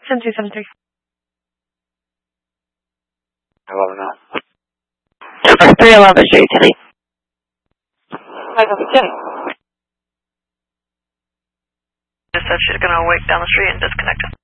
10273. Hello now. 311 is your utility. 510. Just said she's going to wait down the street and disconnect it.